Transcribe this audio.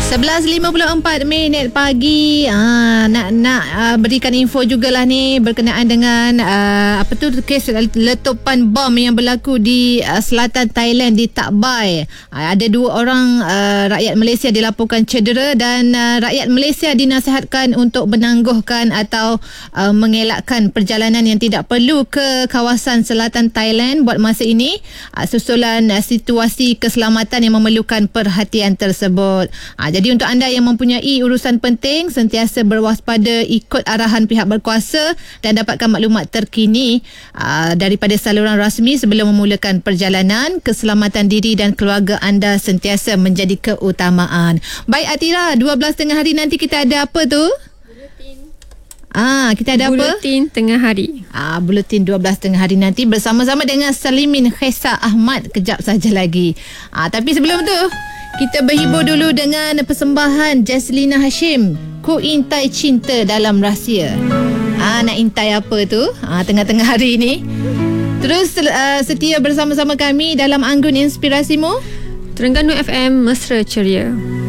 11.54 pagi. Nak berikan info jugalah ni berkenaan dengan kes letupan bom yang berlaku di selatan Thailand, di Tak Bai. Ada 2 orang rakyat Malaysia dilaporkan cedera dan rakyat Malaysia dinasihatkan untuk menangguhkan atau mengelakkan perjalanan yang tidak perlu ke kawasan selatan Thailand buat masa ini, susulan situasi keselamatan yang memerlukan perhatian tersebut. Jadi untuk anda yang mempunyai urusan penting, sentiasa berwaspada, ikut arahan pihak berkuasa dan dapatkan maklumat terkini daripada saluran rasmi sebelum memulakan perjalanan. Keselamatan diri dan keluarga anda sentiasa menjadi keutamaan. Baik Atira, 12 tengah hari nanti kita ada apa tu? Kita ada apa? Buletin tengah hari. Buletin 12 tengah hari nanti bersama-sama dengan Salimin Khesa Ahmad kejap saja lagi. Tapi sebelum tu, kita berhibur dulu dengan persembahan Jaslina Hashim, Ku Intai Cinta Dalam Rahsia. Nak intai apa tu? Tengah-tengah hari ni. Terus setia bersama-sama kami dalam Anggun Inspirasimu. Terengganu FM Mesra Ceria.